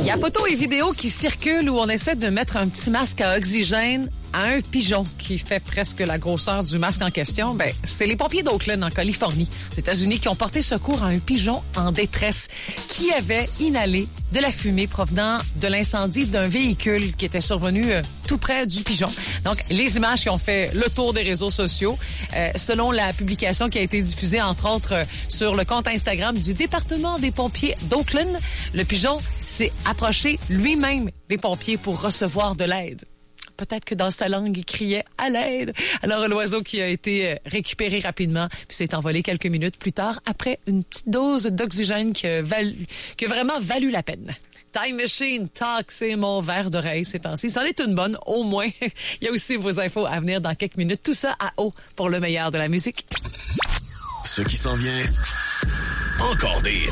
y a photos et vidéos qui circulent où on essaie de mettre un petit masque à oxygène à un pigeon qui fait presque la grosseur du masque en question. Ben, c'est les pompiers d'Oakland, en Californie, aux États-Unis, qui ont porté secours à un pigeon en détresse qui avait inhalé de la fumée provenant de l'incendie d'un véhicule qui était survenu tout près du pigeon. Donc, les images qui ont fait le tour des réseaux sociaux, selon la publication qui a été diffusée, entre autres, sur le compte Instagram du département des pompiers d'Oakland, le pigeon s'est approché lui-même des pompiers pour recevoir de l'aide. Peut-être que dans sa langue, il criait « à l'aide ». Alors, l'oiseau qui a été récupéré rapidement, puis s'est envolé quelques minutes plus tard, après une petite dose d'oxygène qui a vraiment valu la peine. Time Machine Talk, c'est mon verre d'oreille ces temps-ci. C'en est une bonne, au moins. Il y a aussi vos infos à venir dans quelques minutes. Tout ça à haut pour le meilleur de la musique. Ce qui s'en vient, encore des